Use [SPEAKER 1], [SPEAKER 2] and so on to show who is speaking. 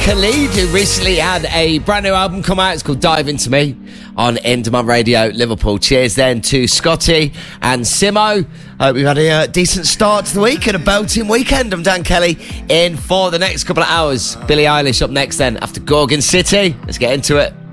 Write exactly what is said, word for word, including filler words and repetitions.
[SPEAKER 1] Khalid, who recently had a brand new album come out. It's called Dive Into Me on In Demand Radio, Liverpool. Cheers then to Scotty and Simo. Hope we've had a uh, decent start to the week and a belting weekend. I'm Dan Kelly, in for the next couple of hours. Billie Eilish up next then after Gorgon City. Let's get into it.